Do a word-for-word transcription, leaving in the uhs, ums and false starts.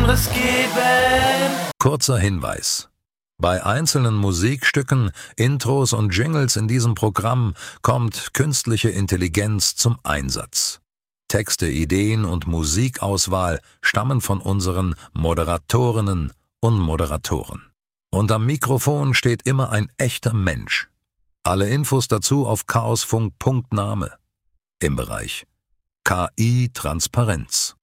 anderes geben. Kurzer Hinweis. Bei einzelnen Musikstücken, Intros und Jingles in diesem Programm kommt künstliche Intelligenz zum Einsatz. Texte, Ideen und Musikauswahl stammen von unseren Moderatorinnen und Moderatoren. Und am Mikrofon steht immer ein echter Mensch. Alle Infos dazu auf chaosfunk punkt name im Bereich K I-Transparenz.